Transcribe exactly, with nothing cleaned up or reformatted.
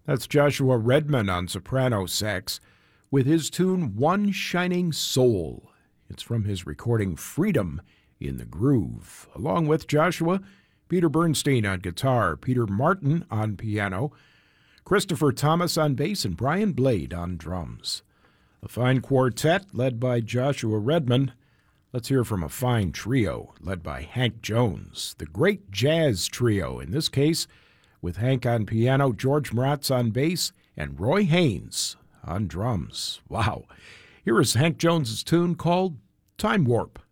That's Joshua Redman on soprano sax with his tune One Shining Soul. It's from his recording Freedom in the Groove. Along with Joshua, Peter Bernstein on guitar, Peter Martin on piano, Christopher Thomas on bass, and Brian Blade on drums. A fine quartet led by Joshua Redman. Let's hear from a fine trio led by Hank Jones, the great jazz trio, in this case with Hank on piano, George Maratz on bass, and Roy Haynes on drums. Wow. Here is Hank Jones's tune called Time Warp.